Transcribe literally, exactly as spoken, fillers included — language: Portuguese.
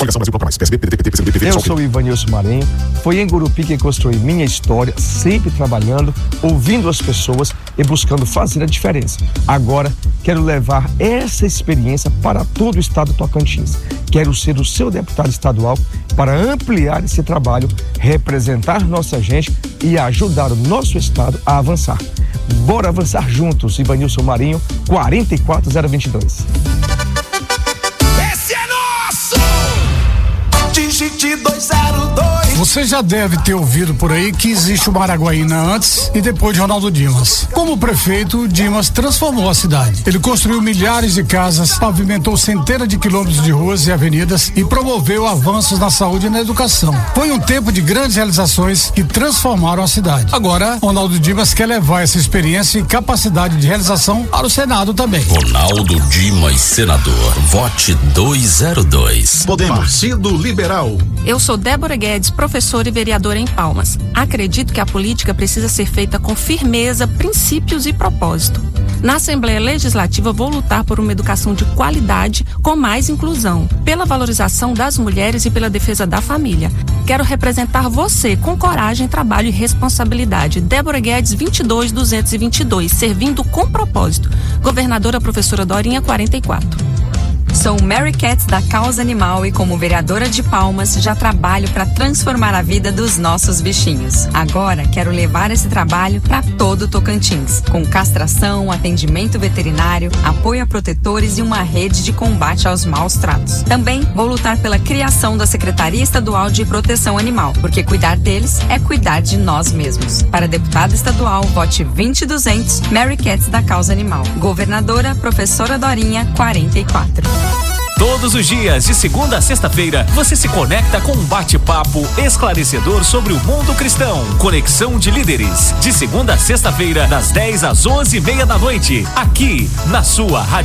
Coligação Brasil Toca Mais. P S D, P D T, P T, P C D, P V, Eu sou o Ivanilson Marinho. Foi em Gurupi que construí minha história, sempre trabalhando, ouvindo as pessoas e buscando fazer a diferença. Agora, quero levar essa experiência para todo o estado do Tocantins. Quero ser o seu deputado estadual para ampliar esse trabalho, representar nossa gente e ajudar o nosso estado a avançar. Bora avançar juntos, Ivanilson Marinho, quatro quatro zero dois dois. Esse é nosso! Digite dois zero dois. Você já deve ter ouvido por aí que existe o Maraguaína antes e depois de Ronaldo Dimas. Como prefeito, Dimas transformou a cidade. Ele construiu milhares de casas, pavimentou centenas de quilômetros de ruas e avenidas e promoveu avanços na saúde e na educação. Foi um tempo de grandes realizações que transformaram a cidade. Agora, Ronaldo Dimas quer levar essa experiência e capacidade de realização para o Senado também. Ronaldo Dimas, senador. Vote duzentos e dois. Podemos. Partido Liberal. Eu sou Débora Guedes, professora e vereadora em Palmas. Acredito que a política precisa ser feita com firmeza, princípios e propósito. Na Assembleia Legislativa, vou lutar por uma educação de qualidade com mais inclusão, pela valorização das mulheres e pela defesa da família. Quero representar você com coragem, trabalho e responsabilidade. Débora Guedes, vinte e dois, duzentos e vinte e dois, servindo com propósito. Governadora professora Dorinha, quarenta e quatro. Sou Mary Cats da Causa Animal e como vereadora de Palmas já trabalho para transformar a vida dos nossos bichinhos. Agora quero levar esse trabalho para todo o Tocantins, com castração, atendimento veterinário, apoio a protetores e uma rede de combate aos maus tratos. Também vou lutar pela criação da Secretaria Estadual de Proteção Animal, porque cuidar deles é cuidar de nós mesmos. Para deputada estadual, vote vinte e duzentos, Mary Cats da Causa Animal. Governadora, professora Dorinha, quarenta e quatro. Todos os dias, de segunda a sexta-feira, você se conecta com um bate-papo esclarecedor sobre o mundo cristão. Conexão de Líderes, de segunda a sexta-feira, das dez às onze e meia da noite, aqui na sua Rádio